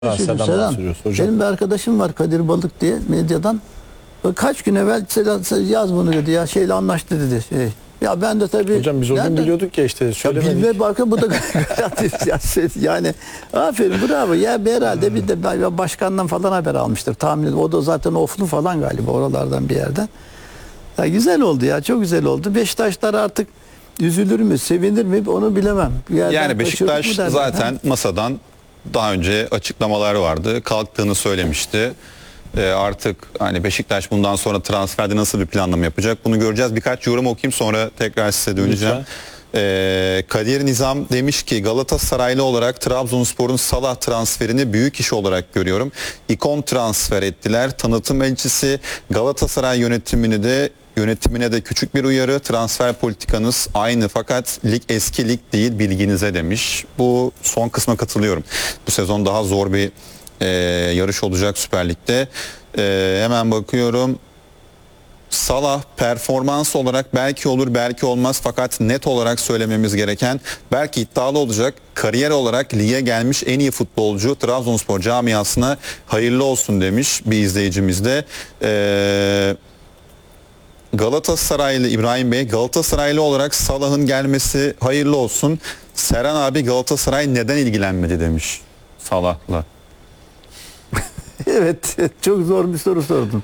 Transferden Selam. bahsediyoruz hocam. Benim bir arkadaşım var Kadir Balık diye medyadan. Kaç gün evvel yaz bunu dedi ya şeyle anlaştı dedi. Ya ben de tabii. Hocam biz o gün biliyorduk ya işte söylemedik. Bilme bakın bu da yani aferin bravo ya herhalde bir de başkandan falan haber almıştır tahmin ediyorum. O da zaten oflu falan galiba oralardan bir yerden. Ya güzel oldu ya çok güzel oldu. Beşiktaşlar artık üzülür mü sevinir mi onu bilemem. Yani Beşiktaş zaten masadan daha önce açıklamalar vardı. Kalktığını söylemişti. Artık hani Beşiktaş bundan sonra transferde nasıl bir planlama yapacak bunu göreceğiz. Birkaç yorum okuyayım sonra tekrar size döneceğim. Kadir Nizam demiş ki Galatasaraylı olarak Trabzonspor'un Salah transferini büyük iş olarak görüyorum. İkon transfer ettiler. Tanıtım elçisi Galatasaray yönetimine de küçük bir uyarı. Transfer politikanız aynı fakat lig eski lig değil bilginize demiş. Bu son kısma katılıyorum. Bu sezon daha zor bir yarış olacak Süper Lig'de. Hemen bakıyorum. Salah performans olarak belki olur belki olmaz fakat net olarak söylememiz gereken belki iddialı olacak kariyer olarak lige gelmiş en iyi futbolcu Trabzonspor camiasına hayırlı olsun demiş bir izleyicimiz de. Galatasaraylı İbrahim Bey Galatasaraylı olarak Salah'ın gelmesi hayırlı olsun. Serhan abi Galatasaray neden ilgilenmedi demiş Salah'la. Evet çok zor bir soru sordun.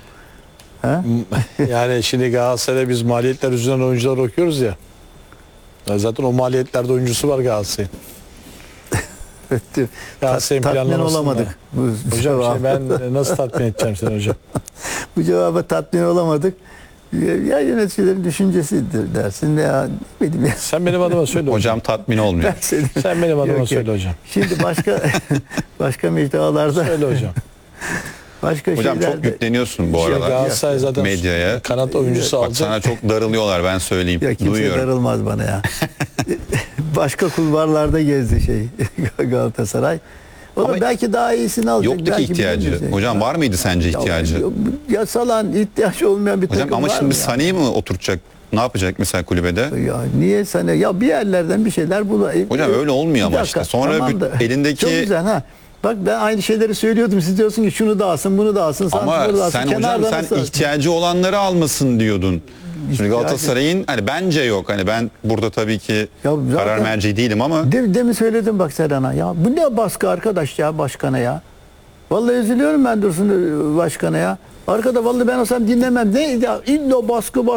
Yani şimdi Galatasaray'da biz maliyetler yüzünden oyuncular okuyoruz ya. Zaten o maliyetlerde oyuncusu var Galatasaray'ın. Galatasaray'ın Tatmin planlamasında. olamadık. Hocam işte ben nasıl tatmin edeceğim seni hocam? Bu cevaba tatmin olamadık. Ya yöneticilerin düşüncesidir dersin veya ne bileyim ya. Sen benim adıma söyle Hocam tatmin olmuyor. Sen benim adıma söyle hocam. Şimdi başka mecralarda Söyle hocam. Başka Hocam çok yükleniyorsun bu aralar Galatasaray zaten medyaya. Kanat oyuncusu Bak alacak. sana çok darılıyorlar ben söyleyeyim. Ya kimse Duyuyorum. darılmaz bana ya. Başka kulvarlarda gezdi Galatasaray. O da Ama belki daha iyisini alacak. Yoktu ki belki ihtiyacı. bilemiyoruz. Hocam var mıydı sence ihtiyacı? Ya Salah'ın ihtiyacı olmayan bir Hocam takım ama var şimdi mı ya? Sané'yi mi oturtacak? Ne yapacak mesela kulübede? Ya niye sana ya bir yerlerden bir şeyler bul. Hocam öyle olmuyor Bir ama dakika, işte. Sonra tamam da, elindeki... Çok güzel ha. Bak ben aynı şeyleri söylüyordum. Siz diyorsun ki şunu da alsın, bunu da alsın. Ama sen hocam sen ihtiyacı olanları almasın diyordun. Şimdi Galatasaray'ın hani bence yok. Hani ben burada tabii ki karar merci değilim ama. Demin söyledim bak Serhan'a ya. Bu ne baskı arkadaş ya başkana ya. Vallahi üzülüyorum ben Dursun başkana ya. Arkada vallahi ben olsam dinlemem. Ne ya? İlla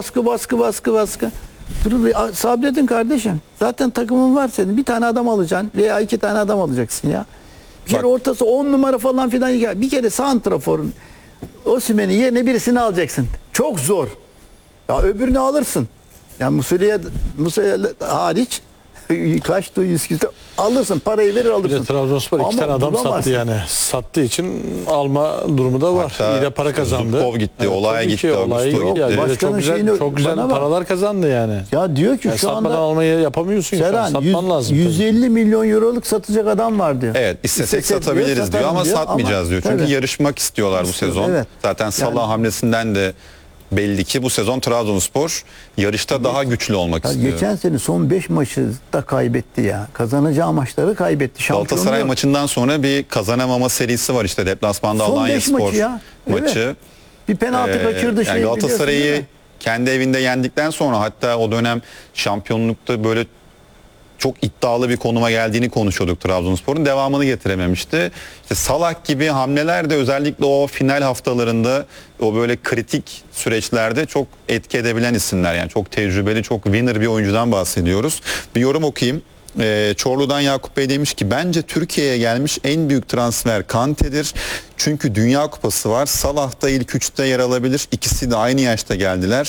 baskı. Dur sabredin kardeşim. Zaten takımın var senin. Bir tane adam alacaksın veya iki tane adam alacaksın ya. Bir kere ortası 10 numara falan filan. Bir kere santraforun Osimhen'in yerine birisini alacaksın. Çok zor. Ya öbürünü alırsın. Yani Musa'ya hariç kaçtı 100 kişi alırsın. Parayı verir alırsın. Bir de Trabzonspor iki tane adam sattı yani. Sattığı için alma durumu da var. Hatta İyi de para kazandı. Zubkov gitti, olaya gitti, olay Augusto yok. gitti. Yani çok güzel paralar kazandı yani. Ya diyor ki yani şu satmadan anda almayı yapamıyorsun. Serhan, satman lazım. 150 milyon euroluk satacak adam var diyor. Evet istesek satabiliriz diyor ama satmayacağız diyor. Çünkü yarışmak istiyorlar bu sezon. Evet. Zaten Salah hamlesinden de belli ki bu sezon Trabzonspor yarışta daha güçlü olmak istiyor. Geçen sene son 5 maçı da kaybetti ya. Kazanacağı maçları kaybetti. Galatasaray maçından sonra bir kazanamama serisi var işte deplasmanda Alanyaspor maçı. Evet. Bir penaltı kaçırdı yani Galatasaray'ı kendi evinde yendikten sonra hatta o dönem şampiyonlukta böyle çok iddialı bir konuma geldiğini konuşuyorduk Trabzonspor'un. Devamını getirememişti. İşte Salah gibi hamleler de özellikle o final haftalarında o böyle kritik süreçlerde çok etki edebilen isimler. Yani çok tecrübeli, çok winner bir oyuncudan bahsediyoruz. Bir yorum okuyayım. Çorlu'dan Yakup Bey demiş ki bence Türkiye'ye gelmiş en büyük transfer Kante'dir. Çünkü Dünya Kupası var. Salah da ilk 3'te yer alabilir. İkisi de aynı yaşta geldiler.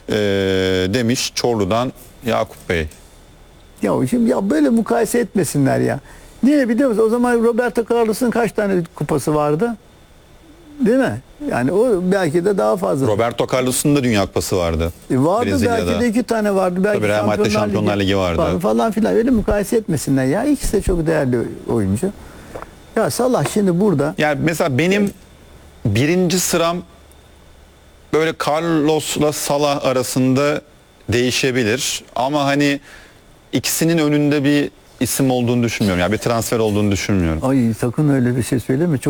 Demiş Çorlu'dan Yakup Bey. Ya şimdi ya böyle mukayese etmesinler ya. Niye biliyor musun? O zaman Roberto Carlos'un kaç tane kupası vardı? Değil mi? Yani o belki de daha fazla. Roberto Carlos'un da Dünya Kupası vardı. Vardı belki de 2 tane vardı. Belki tabii Real Madrid'de Şampiyonlar Ligi vardı. Falan filan. Öyle mukayese etmesinler ya. İkisi de çok değerli oyuncu. Ya Salah şimdi burada. Yani mesela benim birinci sıram böyle Carlos'la Salah arasında değişebilir. Ama hani ikisinin önünde bir isim olduğunu düşünmüyorum. Yani bir transfer olduğunu düşünmüyorum. Ay sakın öyle bir şey söyleme. Çok